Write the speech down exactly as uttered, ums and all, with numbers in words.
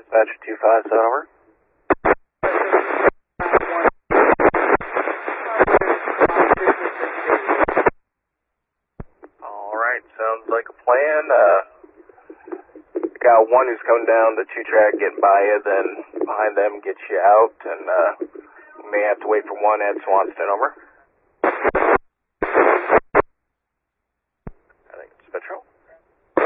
Dispatcher two five seven, over. Alright, sounds like a plan. Uh, got one who's coming down the two track, getting by you, then behind them gets you out, and uh, we may have to wait for one at Swanston, over.